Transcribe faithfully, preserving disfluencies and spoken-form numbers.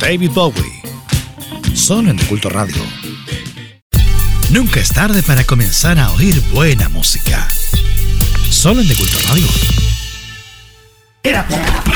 David Bowie. Solo en De Culto Radio. Nunca es tarde para comenzar a oír buena música. Solo en De Culto Radio. Get up, get up.